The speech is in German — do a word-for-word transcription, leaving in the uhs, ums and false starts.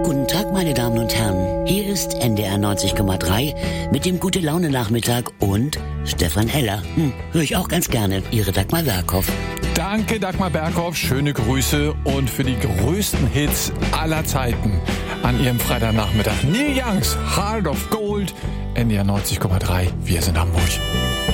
Guten Tag, meine Damen und Herren. Hier ist N D R neunzig Komma drei mit dem Gute-Laune-Nachmittag und Stefan Heller. Hm, höre ich auch ganz gerne. Ihre Dagmar Berghoff. Danke, Dagmar Berghoff. Schöne Grüße und für die größten Hits aller Zeiten an Ihrem Freitagnachmittag. Neil Youngs Heart of Gold, N D R neunzig Komma drei. Wir sind Hamburg.